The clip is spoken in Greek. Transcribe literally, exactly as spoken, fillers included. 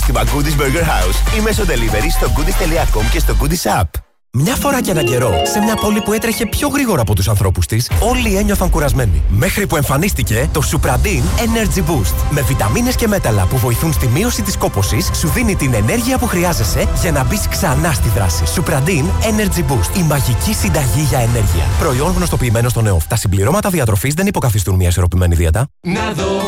κατάστημα Goodies Burger House ή μέσω delivery στο goodies τελεία com και στο Goodies App. Μια φορά και έναν καιρό, σε μια πόλη που έτρεχε πιο γρήγορα από τους ανθρώπους της, όλοι ένιωθαν κουρασμένοι. Μέχρι που εμφανίστηκε το Supradin Energy Boost. Με βιταμίνες και μέταλλα που βοηθούν στη μείωση της κόπωσης, σου δίνει την ενέργεια που χρειάζεσαι για να μπεις ξανά στη δράση. Supradin Energy Boost. Η μαγική συνταγή για ενέργεια. Προϊόν γνωστοποιημένο στον ΕΟΦ. Τα συμπληρώματα διατροφής δεν υποκαθιστούν μια ισορροπημένη δίαιτα. Να δω